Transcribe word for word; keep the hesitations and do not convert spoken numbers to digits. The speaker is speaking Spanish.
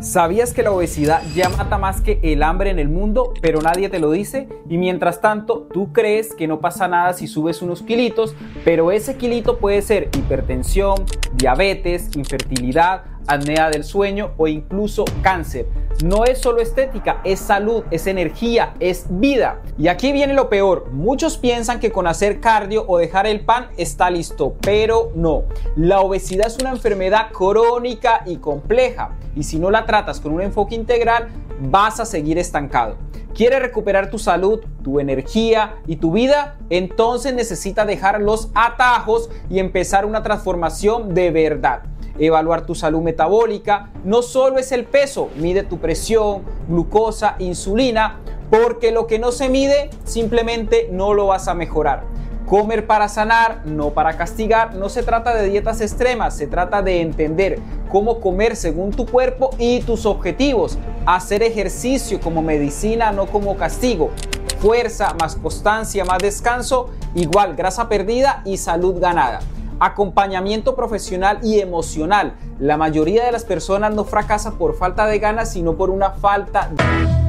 ¿Sabías que la obesidad ya mata más que el hambre en el mundo, pero nadie te lo dice? Y mientras tanto, tú crees que no pasa nada si subes unos kilitos, pero ese kilito puede ser hipertensión, diabetes, infertilidad, apnea del sueño o incluso cáncer. No es solo estética, es salud, es energía, es vida. Y aquí viene lo peor. Muchos piensan que con hacer cardio o dejar el pan está listo, pero no. La obesidad es una enfermedad crónica y compleja. Y si no la tratas con un enfoque integral, vas a seguir estancado. ¿Quieres recuperar tu salud, tu energía y tu vida? Entonces necesitas dejar los atajos y empezar una transformación de verdad. Evaluar tu salud metabólica no solo es el peso, mide tu presión, glucosa, insulina, porque lo que no se mide simplemente no lo vas a mejorar. Comer para sanar, no para castigar. No se trata de dietas extremas, se trata de entender cómo comer según tu cuerpo y tus objetivos. Hacer ejercicio como medicina, no como castigo. Fuerza más constancia más descanso, igual grasa perdida y salud ganada. Acompañamiento profesional y emocional. La mayoría de las personas no fracasan por falta de ganas, sino por una falta de...